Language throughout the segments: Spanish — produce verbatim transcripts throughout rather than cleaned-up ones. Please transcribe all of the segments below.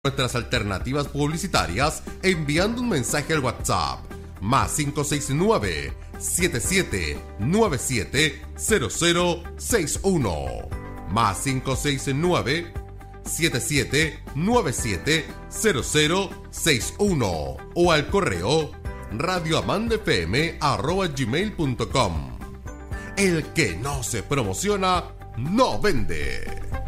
nuestras alternativas publicitarias enviando un mensaje al WhatsApp más cinco seis nueve, siete siete nueve siete, cero cero seis uno más cinco seis nueve, siete siete nueve siete, cero cero seis uno o al correo radioamandafm arroba gmail punto com. El que no se promociona no vende.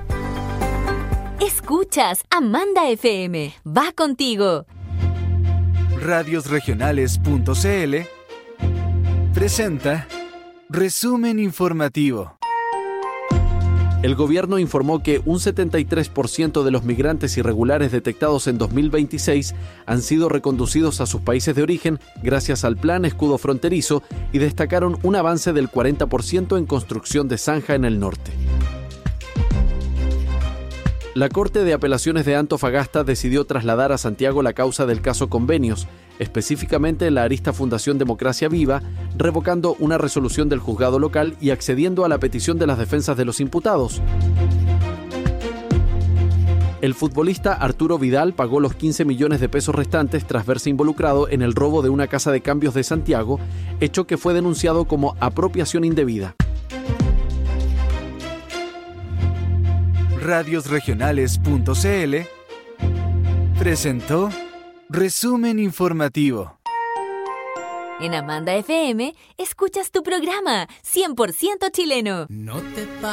Escuchas Amanda F M, va contigo. radios regionales punto c l presenta Resumen Informativo. El gobierno informó que un setenta y tres por ciento de los migrantes irregulares detectados en dos mil veintiséis han sido reconducidos a sus países de origen gracias al Plan Escudo Fronterizo y destacaron un avance del cuarenta por ciento en construcción de zanja en el norte. La Corte de Apelaciones de Antofagasta decidió trasladar a Santiago la causa del caso Convenios, específicamente la arista Fundación Democracia Viva, revocando una resolución del juzgado local y accediendo a la petición de las defensas de los imputados. El futbolista Arturo Vidal pagó los quince millones de pesos restantes tras verse involucrado en el robo de una casa de cambios de Santiago, hecho que fue denunciado como apropiación indebida. radios regionales punto c l presentó Resumen Informativo. En Amanda F M, escuchas tu programa cien por ciento chileno. No te